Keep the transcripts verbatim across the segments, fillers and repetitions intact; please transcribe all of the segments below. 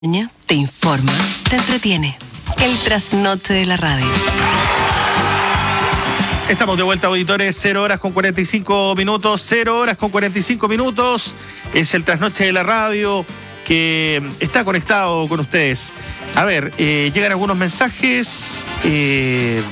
Te informa, te entretiene. El trasnoche de la radio. Estamos de vuelta, auditores. Cero horas con cuarenta y cinco minutos. Cero horas con cuarenta y cinco minutos. Es el trasnoche de la radio que está conectado con ustedes. A ver, eh, llegan algunos mensajes. Eh,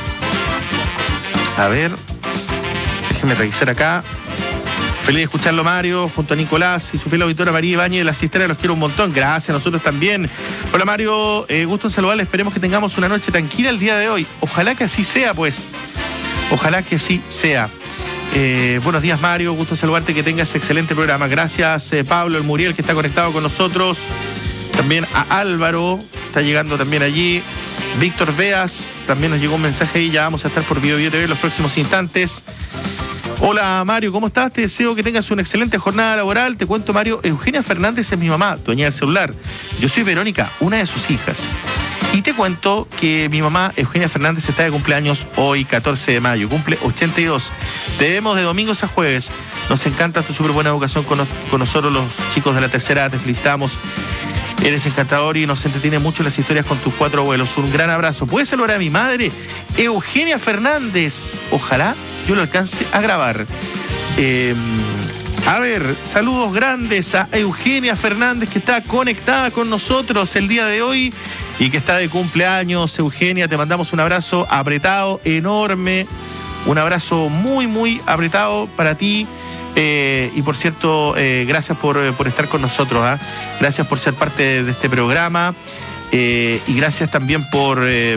a ver, déjenme revisar acá. Feliz de escucharlo, Mario, junto a Nicolás y su fiel auditora María Ibáñez de la Cisterna. Los quiero un montón. Gracias, nosotros también. Hola, Mario. Eh, gusto en saludarles. Esperemos que tengamos una noche tranquila el día de hoy. Ojalá que así sea, pues. Ojalá que sí sea. Eh, buenos días, Mario. Gusto en saludarte. Que tengas excelente programa. Gracias, eh, Pablo, el Muriel, que está conectado con nosotros. También a Álvaro. Está llegando también allí. Víctor Beas. También nos llegó un mensaje ahí. Ya vamos a estar por Bio Bio T V en los próximos instantes. Hola, Mario, ¿cómo estás? Te deseo que tengas una excelente jornada laboral. Te cuento, Mario, Eugenia Fernández es mi mamá, dueña del celular. Yo soy Verónica, una de sus hijas. Y te cuento que mi mamá, Eugenia Fernández, está de cumpleaños hoy, catorce de mayo. Cumple ochenta y dos. Te vemos de domingos a jueves. Nos encanta tu súper buena educación con, nos, con nosotros, los chicos de la tercera. Te felicitamos. Eres encantador y nos entretiene mucho las historias con tus cuatro abuelos. Un gran abrazo. ¿Puedes saludar a mi madre, Eugenia Fernández? Ojalá yo lo alcance a grabar. Eh, a ver, saludos grandes a Eugenia Fernández, que está conectada con nosotros el día de hoy y que está de cumpleaños. Eugenia, te mandamos un abrazo apretado, enorme. Un abrazo muy, muy apretado para ti. Eh, y por cierto, eh, gracias por, por estar con nosotros, ¿eh? Gracias por ser parte de, de este programa, eh, y gracias también por eh,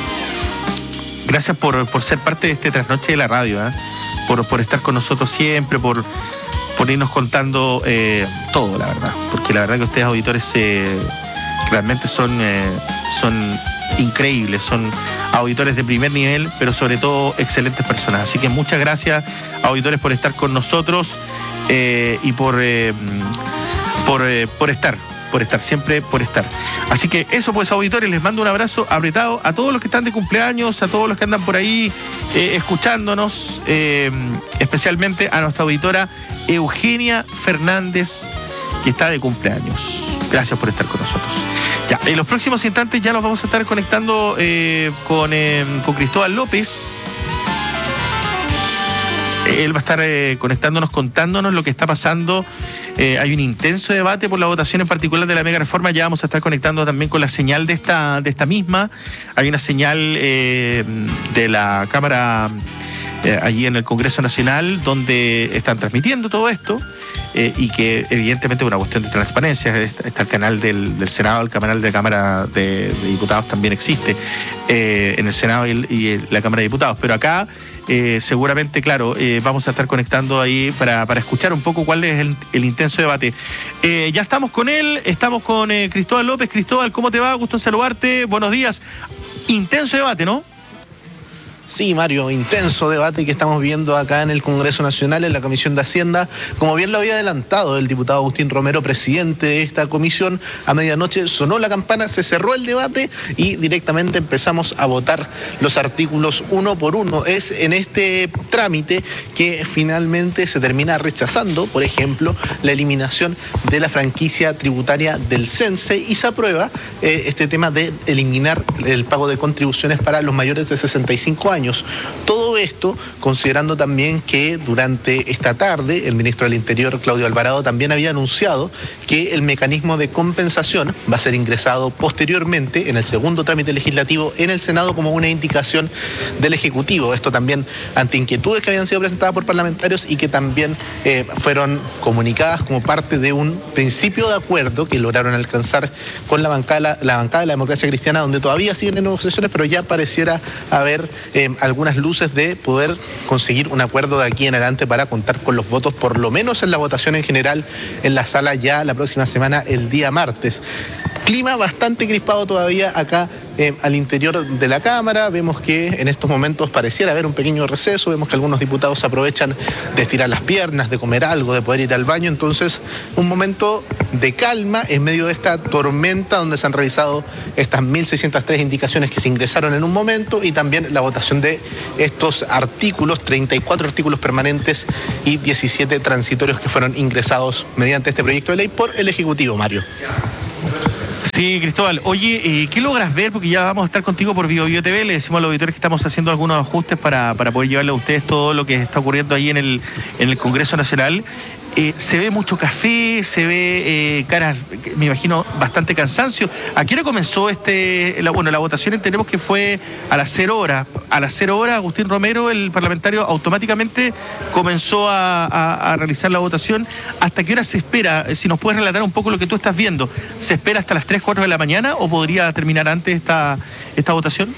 gracias por, por ser parte de este trasnoche de la radio, ¿eh? por, por estar con nosotros siempre, por, por irnos contando eh, todo, la verdad, porque la verdad que ustedes, auditores, eh, realmente son, eh, son increíbles, son auditores de primer nivel, pero sobre todo excelentes personas. Así que muchas gracias, auditores, por estar con nosotros, eh, y por, eh, por, eh, por estar, por estar, siempre por estar. Así que eso, pues, auditores, les mando un abrazo apretado a todos los que están de cumpleaños, a todos los que andan por ahí eh, escuchándonos, eh, especialmente a nuestra auditora Eugenia Fernández, que está de cumpleaños. Gracias por estar con nosotros. Ya, en los próximos instantes ya nos vamos a estar conectando eh, con, eh, con Cristóbal López. Él va a estar eh, conectándonos, contándonos lo que está pasando. Eh, hay un intenso debate por la votación en particular de la mega reforma. Ya vamos a estar conectando también con la señal de esta, de esta misma. Hay una señal eh, de la Cámara eh, allí en el Congreso Nacional, donde están transmitiendo todo esto. Eh, y que evidentemente es una cuestión de transparencia. Está, está el canal del, del Senado, el canal de la Cámara de, de Diputados también existe eh, en el Senado y, el, y el, la Cámara de Diputados, pero acá eh, seguramente, claro, eh, vamos a estar conectando ahí para, para escuchar un poco cuál es el, el intenso debate. Eh, ya estamos con él, estamos con eh, Cristóbal López. Cristóbal, ¿cómo te va? Gusto en saludarte, buenos días. Intenso debate, ¿no? Sí, Mario, intenso debate que estamos viendo acá en el Congreso Nacional, en la Comisión de Hacienda. Como bien lo había adelantado el diputado Agustín Romero, presidente de esta comisión, a medianoche sonó la campana, se cerró el debate y directamente empezamos a votar los artículos uno por uno. Es en este trámite que finalmente se termina rechazando, por ejemplo, la eliminación de la franquicia tributaria del CENSE y se aprueba eh, este tema de eliminar el pago de contribuciones para los mayores de sesenta y cinco años. Todo esto considerando también que durante esta tarde el ministro del Interior, Claudio Alvarado, también había anunciado que el mecanismo de compensación va a ser ingresado posteriormente en el segundo trámite legislativo en el Senado como una indicación del Ejecutivo. Esto también ante inquietudes que habían sido presentadas por parlamentarios y que también eh, fueron comunicadas como parte de un principio de acuerdo que lograron alcanzar con la bancada, la bancada de la Democracia Cristiana, donde todavía siguen en negociaciones, pero ya pareciera haber eh, algunas luces de poder conseguir un acuerdo de aquí en adelante para contar con los votos, por lo menos en la votación en general en la sala ya la próxima semana, el día martes. Clima bastante crispado todavía acá eh, al interior de la Cámara. Vemos que en estos momentos pareciera haber un pequeño receso. Vemos que algunos diputados aprovechan de estirar las piernas, de comer algo, de poder ir al baño. Entonces, un momento de calma en medio de esta tormenta donde se han revisado estas mil seiscientas tres indicaciones que se ingresaron en un momento y también la votación de estos artículos, treinta y cuatro artículos permanentes y diecisiete transitorios que fueron ingresados mediante este proyecto de ley por el Ejecutivo, Mario. Sí, Cristóbal. Oye, eh, ¿qué logras ver? Porque ya vamos a estar contigo por Bio Bio T V. Le decimos a los auditores que estamos haciendo algunos ajustes para, para poder llevarle a ustedes todo lo que está ocurriendo ahí en el, en el Congreso Nacional. Eh, se ve mucho café, se ve eh, caras, me imagino, bastante cansancio. ¿A qué hora comenzó este, la, bueno, la votación? Entendemos que fue a las cero horas. A las cero horas, Agustín Romero, el parlamentario, automáticamente comenzó a, a, a realizar la votación. ¿Hasta qué hora se espera? Si nos puedes relatar un poco lo que tú estás viendo. ¿Se espera hasta las tres, cuatro de la mañana o podría terminar antes esta, esta votación?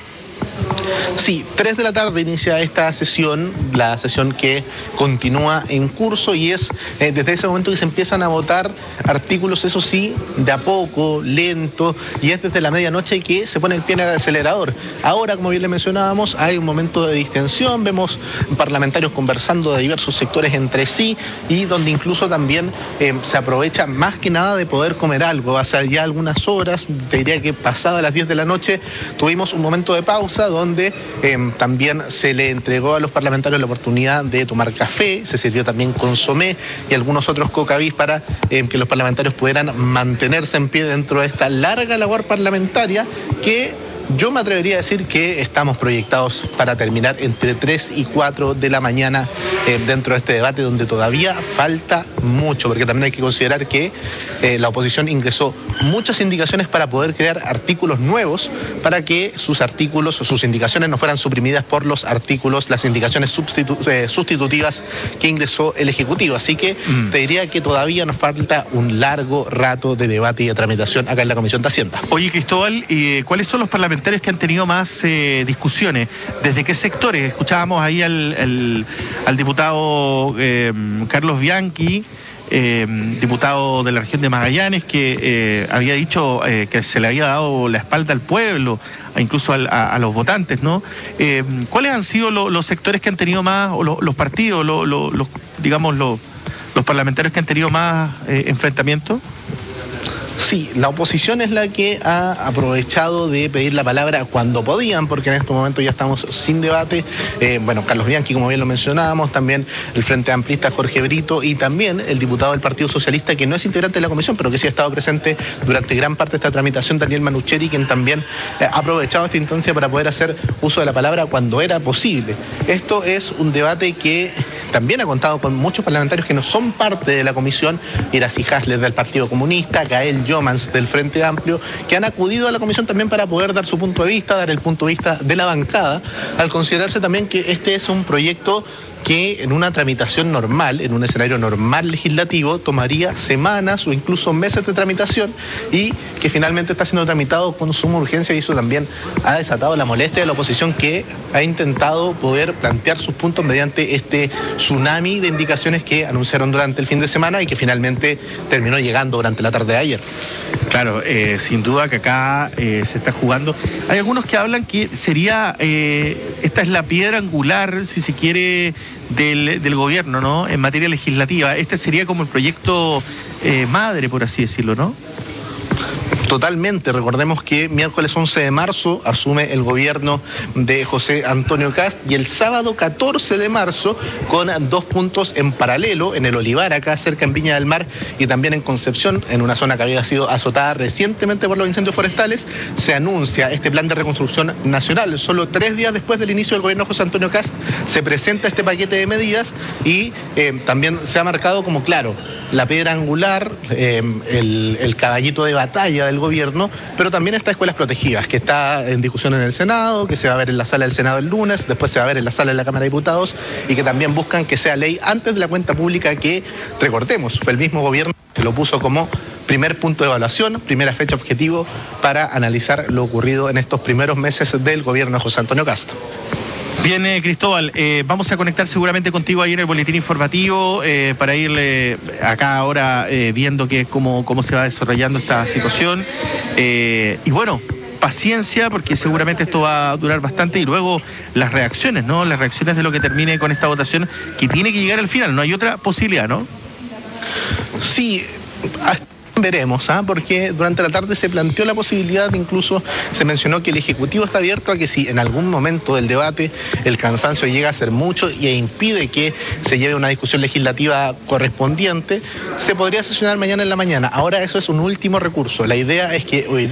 Sí, tres de la tarde inicia esta sesión, la sesión que continúa en curso y es eh, desde ese momento que se empiezan a votar artículos, eso sí, de a poco, lento, y es desde la medianoche que se pone el pie en el acelerador. Ahora, como bien le mencionábamos, hay un momento de distensión, vemos parlamentarios conversando de diversos sectores entre sí y donde incluso también eh, se aprovecha más que nada de poder comer algo. Hace ya algunas horas, te diría que pasada las diez de la noche, tuvimos un momento de pausa donde eh, también se le entregó a los parlamentarios la oportunidad de tomar café, se sirvió también consomé y algunos otros cocavis para eh, que los parlamentarios pudieran mantenerse en pie dentro de esta larga labor parlamentaria que yo me atrevería a decir que estamos proyectados para terminar entre tres y cuatro de la mañana eh, dentro de este debate donde todavía falta mucho, porque también hay que considerar que eh, la oposición ingresó muchas indicaciones para poder crear artículos nuevos para que sus artículos o sus indicaciones no fueran suprimidas por los artículos, las indicaciones substitu- eh, sustitutivas que ingresó el Ejecutivo. Así que mm. te diría que todavía nos falta un largo rato de debate y de tramitación acá en la Comisión de Hacienda. Oye, Cristóbal, eh, ¿cuáles son los parlamentarios que han tenido más eh, discusiones? ¿Desde qué sectores? Escuchábamos ahí al, al, al diputado eh, Carlos Bianchi, eh, diputado de la región de Magallanes, que eh, había dicho eh, que se le había dado la espalda al pueblo, incluso al, a, a los votantes, ¿no? Eh, ¿Cuáles han sido lo, los sectores que han tenido más, o lo, los partidos, lo, lo, los, digamos, lo, los parlamentarios que han tenido más eh, enfrentamientos? Sí, la oposición es la que ha aprovechado de pedir la palabra cuando podían, porque en este momento ya estamos sin debate. Eh, bueno, Carlos Bianchi, como bien lo mencionábamos, también el Frente Amplista Jorge Brito y también el diputado del Partido Socialista, que no es integrante de la comisión, pero que sí ha estado presente durante gran parte de esta tramitación, Daniel Manucheri, quien también eh, ha aprovechado esta instancia para poder hacer uso de la palabra cuando era posible. Esto es un debate que también ha contado con muchos parlamentarios que no son parte de la comisión, Iracy Hasler del Partido Comunista, Gael Yomans del Frente Amplio, que han acudido a la comisión también para poder dar su punto de vista, dar el punto de vista de la bancada, al considerarse también que este es un proyecto que en una tramitación normal, en un escenario normal legislativo, tomaría semanas o incluso meses de tramitación y que finalmente está siendo tramitado con suma urgencia, y eso también ha desatado la molestia de la oposición, que ha intentado poder plantear sus puntos mediante este tsunami de indicaciones que anunciaron durante el fin de semana y que finalmente terminó llegando durante la tarde de ayer. Claro, eh, sin duda que acá eh, se está jugando. Hay algunos que hablan que sería, eh, esta es la piedra angular, si se quiere, del, del gobierno, ¿no? En materia legislativa. Este sería como el proyecto eh, madre, por así decirlo, ¿no? Totalmente. Recordemos que miércoles once de marzo asume el gobierno de José Antonio Kast y el sábado catorce de marzo, con dos puntos en paralelo, en el Olivar, acá cerca en Viña del Mar, y también en Concepción, en una zona que había sido azotada recientemente por los incendios forestales, se anuncia este plan de reconstrucción nacional. Solo tres días después del inicio del gobierno de José Antonio Kast se presenta este paquete de medidas y eh, también se ha marcado como, claro, la piedra angular, eh, el, el caballito de batalla del gobierno, pero también está Escuelas Protegidas, que está en discusión en el Senado, que se va a ver en la sala del Senado el lunes, después se va a ver en la sala de la Cámara de Diputados, y que también buscan que sea ley antes de la cuenta pública, que, recordemos, fue el mismo gobierno que lo puso como primer punto de evaluación, primera fecha objetivo para analizar lo ocurrido en estos primeros meses del gobierno de José Antonio Kast. Bien, eh, Cristóbal, eh, vamos a conectar seguramente contigo ahí en el boletín informativo eh, para irle acá ahora eh, viendo que, cómo, cómo se va desarrollando esta situación. Eh, y bueno, paciencia, porque seguramente esto va a durar bastante, y luego las reacciones, ¿no? Las reacciones de lo que termine con esta votación, que tiene que llegar al final, no hay otra posibilidad, ¿no? Sí. Veremos, ¿ah? Porque durante la tarde se planteó la posibilidad, incluso se mencionó que el Ejecutivo está abierto a que si en algún momento del debate el cansancio llega a ser mucho e impide que se lleve una discusión legislativa correspondiente, se podría sesionar mañana en la mañana. Ahora eso es un último recurso. La idea es que hoy